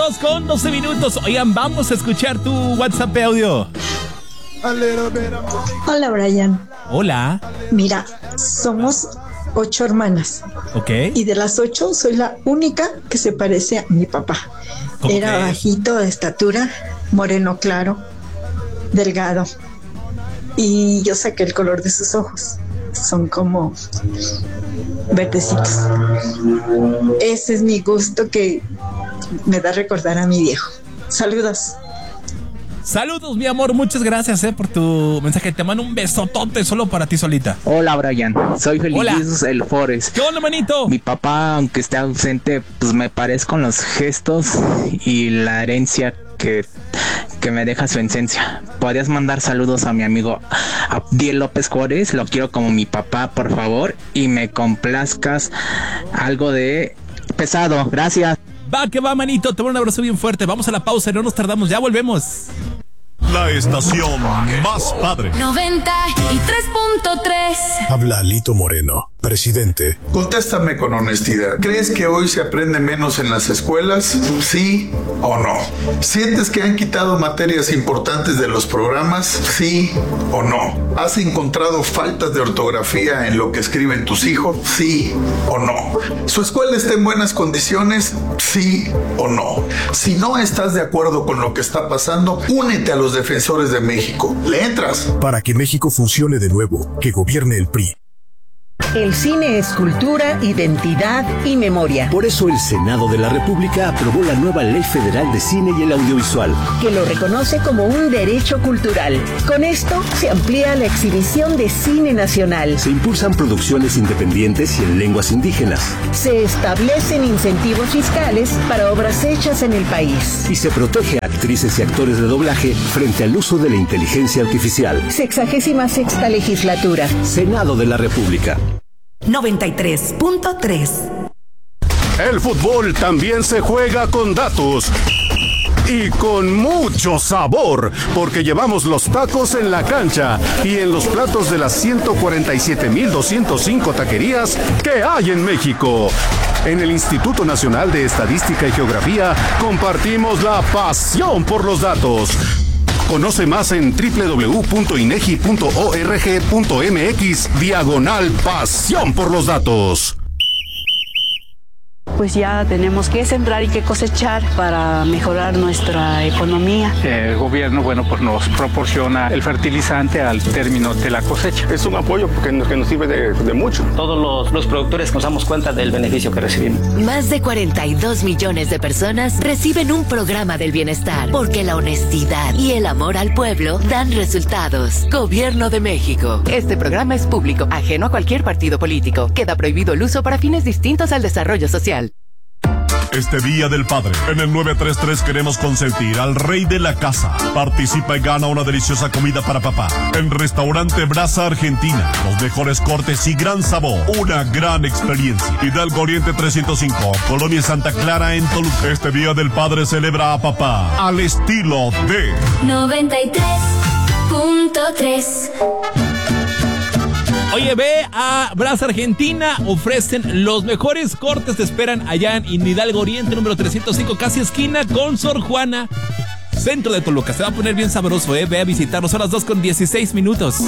2:12. Oigan, vamos a escuchar tu WhatsApp de audio. Hola, Brian. Hola. Mira, somos 8 hermanas. Ok. Y de las 8 soy la única que se parece a mi papá. Era bajito de estatura, moreno claro, delgado. Y yo saqué el color de sus ojos. Son como verdecitos. Ese es mi gusto que me da recordar a mi viejo. Saludos. Saludos, mi amor, muchas gracias por tu mensaje. Te mando un besotote solo para ti solita. Hola, Brian, soy Feliz El Forest. ¿Qué onda, manito? Mi papá, aunque esté ausente, pues me parezco con los gestos y la herencia que me deja su esencia. ¿Podrías mandar saludos a mi amigo Abdiel López Juárez? Lo quiero como mi papá, por favor, y me complazcas algo de pesado. Gracias. Va que va, manito, te mando un abrazo bien fuerte. Vamos a la pausa, no nos tardamos, ya volvemos. La estación más padre. 93.3. Habla Lito Moreno, presidente. Contéstame con honestidad. ¿Crees que hoy se aprende menos en las escuelas? ¿Sí o no? ¿Sientes que han quitado materias importantes de los programas? ¿Sí o no? ¿Has encontrado faltas de ortografía en lo que escriben tus hijos? ¿Sí o no? ¿Su escuela está en buenas condiciones? ¿Sí o no? Si no estás de acuerdo con lo que está pasando, únete a los defensores de México. ¿Le entras? Para que México funcione de nuevo, que gobierne el PRI. El cine es cultura, identidad y memoria. Por eso el Senado de la República aprobó la nueva Ley Federal de Cine y el Audiovisual, que lo reconoce como un derecho cultural. Con esto se amplía la exhibición de cine nacional. Se impulsan producciones independientes y en lenguas indígenas. Se establecen incentivos fiscales para obras hechas en el país. Y se protege a actrices y actores de doblaje frente al uso de la inteligencia artificial. 66ª legislatura. Senado de la República. 93.3. El fútbol también se juega con datos y con mucho sabor, porque llevamos los tacos en la cancha y en los platos de las 147,205 taquerías que hay en México. En el Instituto Nacional de Estadística y Geografía compartimos la pasión por los datos. Conoce más en www.inegi.org.mx/pasión por los datos. Pues ya tenemos que sembrar y que cosechar para mejorar nuestra economía. El gobierno, pues nos proporciona el fertilizante al término de la cosecha. Es un apoyo porque nos sirve de mucho. Todos los productores nos damos cuenta del beneficio que recibimos. Más de 42 millones de personas reciben un programa del bienestar, porque la honestidad y el amor al pueblo dan resultados. Gobierno de México. Este programa es público, ajeno a cualquier partido político. Queda prohibido el uso para fines distintos al desarrollo social. Este Día del Padre, en el 933 queremos consentir al rey de la casa. Participa y gana una deliciosa comida para papá en Restaurante Brasa Argentina. Los mejores cortes y gran sabor. Una gran experiencia. Hidalgo Oriente 305, Colonia Santa Clara en Toluca. Este Día del Padre celebra a papá al estilo de 93.3. Oye, ve a Brasa Argentina, ofrecen los mejores cortes, te esperan allá en Hidalgo Oriente, número 305, casi esquina con Sor Juana, centro de Toluca. Se va a poner bien sabroso, ve a visitarnos. Son las 2:16.